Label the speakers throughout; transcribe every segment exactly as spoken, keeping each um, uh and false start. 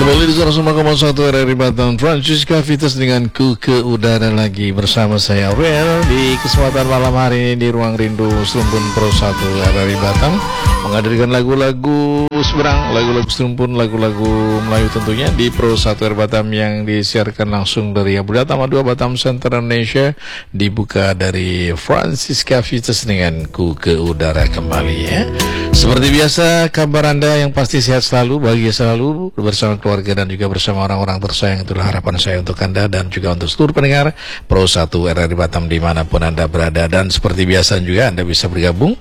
Speaker 1: Kembali di seratus lima koma satu R R I Batam, Francisca Vitas dengan Ku ke Udara lagi bersama saya Aurel di kesempatan malam hari ini di Ruang Rindu Serumpun Pro satu R R I Batam menghadirkan lagu-lagu seberang, lagu-lagu serumpun, lagu-lagu Melayu tentunya di Pro satu R R I Batam yang disiarkan langsung dari Abu Tama dua Batam Center Indonesia, dibuka dari Francisca Vitas dengan Ku ke Udara kembali ya. Seperti biasa, kabar Anda yang pasti sehat selalu, bahagia selalu bersama keluarga dan juga bersama orang-orang tersayang, itulah harapan saya untuk Anda dan juga untuk seluruh pendengar Pro satu R R I Batam dimanapun Anda berada. Dan seperti biasa juga Anda bisa bergabung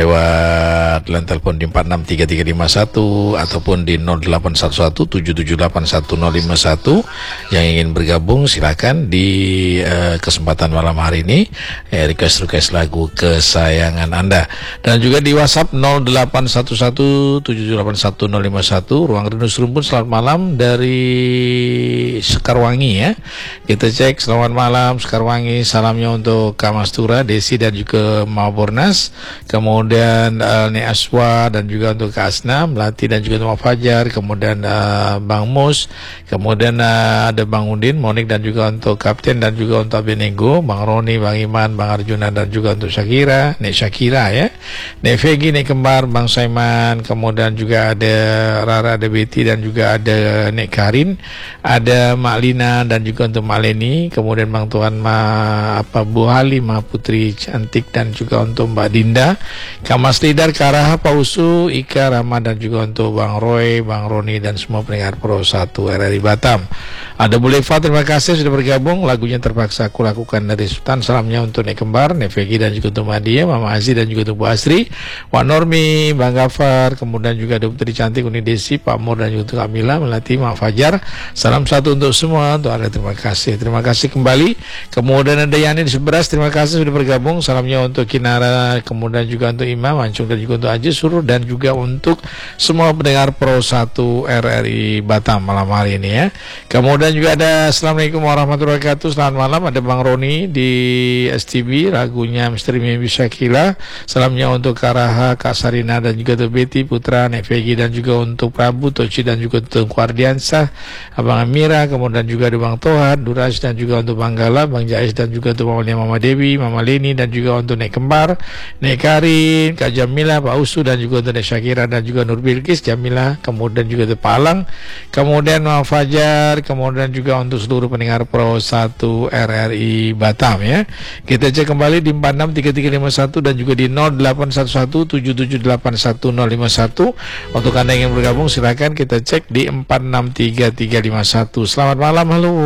Speaker 1: lewat line telepon di empat enam tiga tiga lima satu ataupun di nol delapan satu satu tujuh tujuh delapan satu nol lima satu. Yang ingin bergabung silakan di uh, kesempatan malam hari ini, eh, request-request lagu kesayangan Anda. Dan juga di WhatsApp nol delapan satu satu tujuh tujuh delapan satu nol lima satu. Ruang Rindu Serumpun, selamat malam dari Sekarwangi ya. Kita cek, selamat malam Sekarwangi, salamnya untuk Kamastura, Desi dan juga Mabornas, kemudian uh, Ne Aswa dan juga untuk Kak Asna, Melati dan juga untuk Fajar, kemudian uh, Bang Mus, kemudian uh, ada Bang Undin, Monik dan juga untuk Kapten dan juga untuk Benego, Bang Roni, Bang Iman, Bang Arjuna dan juga untuk Syakira, Nek Syakira ya, Nek Vegi, Nek Kembar, Bang Saiman, kemudian juga ada Rara, ada Betty dan juga ada Nek Karin, ada Mak Lina dan juga untuk Mak Leni, kemudian Bang Tuan Ma apa Bu Halimah Putri cantik dan juga untuk Mbak Dinda, Kamas Lidar, Karaha, Pausu, Ika, Rama dan juga untuk Bang Roy, Bang Roni dan semua pendengar Pro satu R R I Batam. Ada Bulefa, terima kasih sudah bergabung. Lagunya terpaksa aku lakukan dari Sultan. Salamnya untuk Nek Kembar, Nek Vegi dan juga untuk Madia, Mama Aziz dan juga untuk Bu Asri, Wan Normi, Bang Gafar, kemudian juga ada Putri cantik Uni Desi, Pak Mur dan juga untuk Kamila, Melati, Mak Fajar. Salam satu untuk semua, untuk Anda terima kasih. Terima kasih kembali. Kemudian ada Yani di Seberas, terima kasih sudah bergabung. Salamnya untuk Kinara, kemudian juga untuk Imam, Ancung dan juga untuk Aji Suruh dan juga untuk semua pendengar Pro satu R R I Batam malam hari ini ya. Kemudian juga ada Assalamualaikum warahmatullahi wabarakatuh. Selamat malam, ada Bang Roni di S T V, lagunya Misteri Mimpi Syakila. Salamnya untuk Karaha, Kak Sarina dan juga untuk Betty, Putra, Nek Vegi dan juga untuk Prabu, Toci dan juga untuk Kuardiansah, Abang Amira, kemudian juga ada Bang Tohat, Duras dan juga untuk Bang Gala, Bang Jais dan juga untuk mamanya Mama Dewi, Mama Leni dan juga untuk Nek Kembar, Nek Karin, Kak Jamila, Pak Usu dan juga untuk Nek Syakira dan juga Nur Bilkis, Jamila, kemudian juga untuk Palang, kemudian Mama Fajar, kemudian juga untuk seluruh pendengar Pro satu R R I Batam ya. Kita cek kembali di empat enam tiga tiga lima satu dan juga di nol delapan satu satu tujuh tujuh delapan satu nol lima satu. Untuk Anda yang ingin bergabung silakan kita cek di empat enam tiga tiga lima satu. Selamat malam, halo.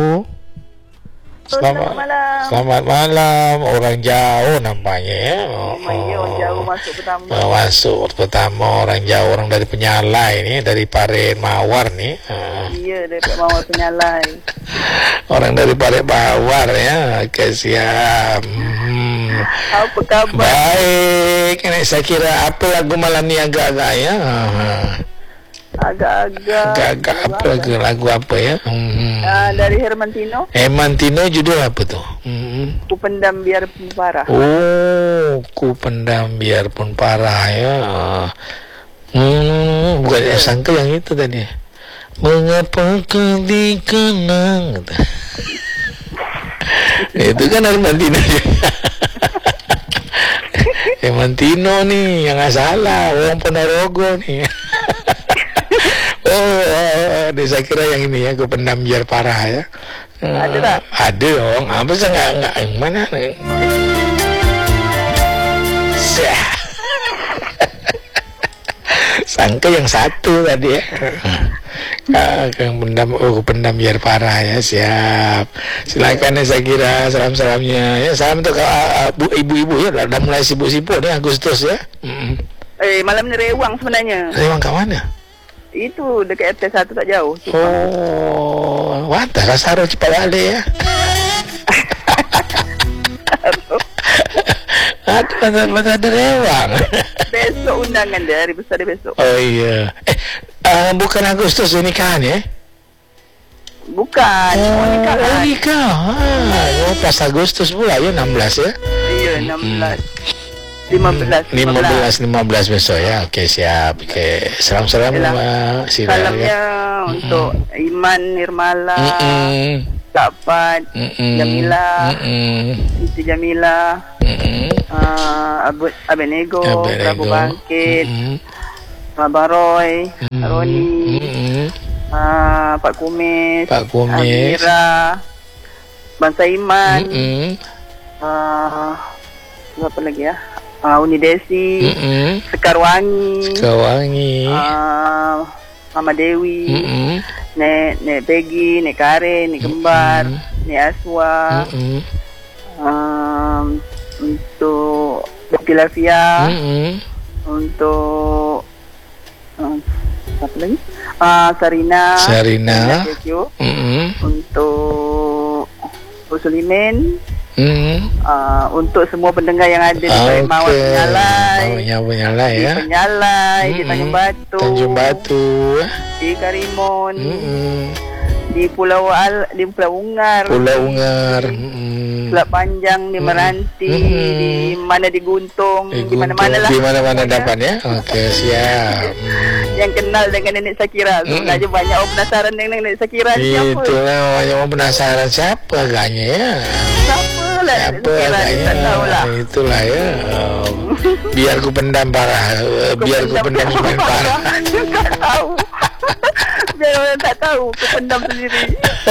Speaker 1: Selamat, selamat malam. Selamat malam. Orang jauh nampaknya ya. Oh,
Speaker 2: iya, orang jauh masuk pertama.
Speaker 1: Oh, masuk pertama orang jauh, orang dari Penyalai nih, dari Pare Mawar nih. Uh.
Speaker 2: Iya, dari Mawar Penyalai.
Speaker 1: Orang dari Pare Mawar ya. Oke, siap. Hmm.
Speaker 2: Apa kabar?
Speaker 1: Baik. Ini saya kira apa lagu malam ni agak-agak ya. Uh.
Speaker 2: Agak-agak.
Speaker 1: Agak-agak apa lagu, lagu apa ya? Hmm.
Speaker 2: Uh, dari Hermantino.
Speaker 1: Hermantino judul apa tuh? Hmm.
Speaker 2: Ku pendam biarpun parah.
Speaker 1: Oh, ku pendam biarpun parah ya. Hmm, bukan ya, sangka yang itu tadi. Mengapa kau dikenang? Itu kan Hermantino. Hermantino nih, yang nggak salah, orang Ponorogo nih. Oh, oh, oh, saya kira yang ini ya, gue pendam biar parah ya.
Speaker 2: Ada tak?
Speaker 1: Ada dong. Apa sih nggak nggak yang mana nih? Sangka yang satu tadi ya. Ah, yang pendam, oh pendam biar parah ya, siap. Silakan ya, saya kira salam-salamnya ya, salam untuk uh, bu, ibu-ibu ya, udah mulai sibuk-sibuk nih Agustus ya. Mm-mm.
Speaker 2: Eh, malam ni Rewang sebenarnya.
Speaker 1: Rewang ke mana?
Speaker 2: Itu dekat R T satu tak jauh.
Speaker 1: Oh, wantah Rasaro cepat balik ya. Ada ada ada Rewang.
Speaker 2: Besok undangan dia, hari besar dia besok.
Speaker 1: Oh iya. Eh, uh, bukan Agustus nikahan ya?
Speaker 2: Bukan.
Speaker 1: Oh,
Speaker 2: nikah.
Speaker 1: Oh, nikah. Ah, oh, pas Agustus pula ya, enam belas ya.
Speaker 2: Iya, enam belas. lima belas.
Speaker 1: lima belas lima belas besok ya. Okey, siap. Okey. Salam-salam uh, Sila.
Speaker 2: Salamnya
Speaker 1: ya.
Speaker 2: untuk mm-mm. Iman Nirmala,
Speaker 1: Mm-mm.
Speaker 2: Kak Fat,
Speaker 1: Mm-mm.
Speaker 2: Jamila,
Speaker 1: Mm-mm.
Speaker 2: Siti Jamila,
Speaker 1: Mm-mm.
Speaker 2: uh, Abu Abenego,
Speaker 1: Abenego.
Speaker 2: Prabu Bangkit,
Speaker 1: Mm-mm.
Speaker 2: Abang Roy,
Speaker 1: Mm-mm.
Speaker 2: Roni,
Speaker 1: Mm-mm.
Speaker 2: uh, Pak Kumis,
Speaker 1: Pak Kumis.
Speaker 2: Amira, Bangsa Iman,
Speaker 1: Mm-mm.
Speaker 2: uh, apa lagi ya? Uh, Uni Desi,
Speaker 1: Mm-mm.
Speaker 2: Sekarwangi,
Speaker 1: Sekarwangi.
Speaker 2: uh, Mama Dewi,
Speaker 1: Mm-mm.
Speaker 2: Nek Nek Peggy, Nek Karen, Nek Kembar,
Speaker 1: Mm-mm.
Speaker 2: Nek Aswa,
Speaker 1: Mm-mm.
Speaker 2: um, untuk Betty Lafia,
Speaker 1: Mm-mm.
Speaker 2: untuk um, apa lagi? Uh, Sarina,
Speaker 1: Sarina.
Speaker 2: Sarina
Speaker 1: Mm-mm.
Speaker 2: untuk Usulimen,
Speaker 1: Mm-mm.
Speaker 2: uh, untuk semua pendengar yang ada di okay. Mawar Penyalai,
Speaker 1: Mawar Penyalai
Speaker 2: di
Speaker 1: ya.
Speaker 2: Penyalai,
Speaker 1: Mm-mm.
Speaker 2: di Tanjung Batu,
Speaker 1: Tanjung Batu.
Speaker 2: di Karimun,
Speaker 1: Mm-mm.
Speaker 2: di Pulau Al, di Pulau Ungar,
Speaker 1: Pulau Ungar. Mm-mm.
Speaker 2: Selat Panjang, di Meranti,
Speaker 1: Mm-mm.
Speaker 2: di mana di Guntung,
Speaker 1: Di
Speaker 2: di mana-mana lah.
Speaker 1: Di mana-mana dapat ya. Okey, siap.
Speaker 2: Yang kenal dengan Nenek Sakira. Sebenarnya mm. banyak orang penasaran dengan Nenek Sakira ni siapa.
Speaker 1: Itulah banyak orang penasaran siapa agaknya ya.
Speaker 2: Siapa lah Nenek
Speaker 1: Siapa
Speaker 2: Sakira ni, tak tahu lah.
Speaker 1: Itulah ya. Oh, biar ku pendam parah. Biar ku pendam semakin parah.
Speaker 2: Tak tahu. Biar orang tak tahu, ku pendam sendiri.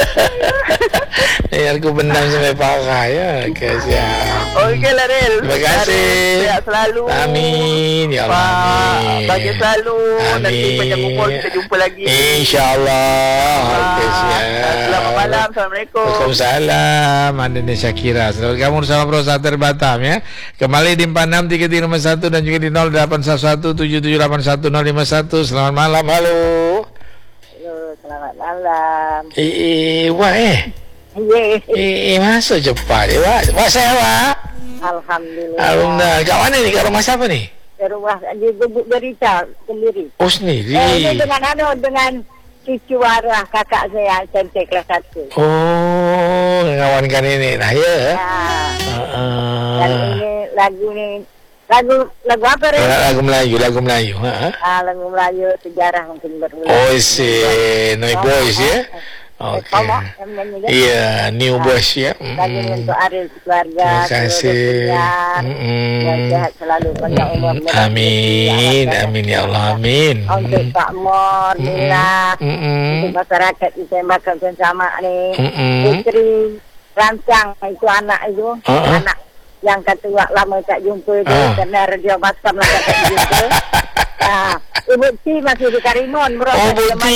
Speaker 1: Biar ku pendam sampai parah ya. Okey, siap.
Speaker 2: Okey lah Rel.
Speaker 1: Terima kasih.
Speaker 2: Sehat selalu.
Speaker 1: Amin. Ya Allah. Amin.
Speaker 2: Bahagia selalu.
Speaker 1: Amin.
Speaker 2: Nanti banyak umur kita jumpa lagi.
Speaker 1: InsyaAllah. Okey, siap.
Speaker 2: Selamat malam. Assalamualaikum.
Speaker 1: Waalaikumsalam. Anda ni Syakira. Selamat kamu bersama Pro Sater Batam ya. Kembali di empat enam tiga tiga lima satu dan juga di nol delapan satu satu tujuh tujuh delapan satu nol lima satu. Selamat malam. Halo.
Speaker 2: Halo, selamat malam.
Speaker 1: Eh, eh wah eh.
Speaker 2: Ye.
Speaker 1: Eh, eh masuk cepat ya, Wak. Wak saya, Wak.
Speaker 2: Alhamdulillah.
Speaker 1: Alhamdulillah. Kat mana ni? Kat rumah siapa ni?
Speaker 2: Di rumah di Bubuk Berita sendiri.
Speaker 1: Oh, sendiri.
Speaker 2: Eh, ini dengan anu dengan cucu arwah kakak saya cantik kelas satu.
Speaker 1: Oh, kawan-kawan ini lah ya.
Speaker 2: Ya.
Speaker 1: Uh,
Speaker 2: Dan ini lagu ni lagu lagu apa Rel?
Speaker 1: lagu Melayu, lagu Melayu. Ha?
Speaker 2: Ah, lagu Melayu sejarah mungkin bermula.
Speaker 1: Oh, si Noi Boys ya. Okey.
Speaker 2: Kamu yang nyanyi kan?
Speaker 1: Iya, New Boys ya.
Speaker 2: Lagu ni untuk Ariel keluarga.
Speaker 1: Terima kasih.
Speaker 2: Dan sehat selalu panjang umur.
Speaker 1: Amin, amin ya Allah, amin.
Speaker 2: Untuk Pak Mor, Mila,
Speaker 1: Mm-mm.
Speaker 2: untuk masyarakat di Tembakau sama ni.
Speaker 1: Mm-mm.
Speaker 2: Putri Rancang itu anak itu,
Speaker 1: Uh-uh.
Speaker 2: anak yang kata wak lama tak jumpa itu
Speaker 1: Ah.
Speaker 2: kerana radio Batam lah tak jumpa. Ah, Ibu Ci masih di Karimun, bro.
Speaker 1: Oh, Bukti.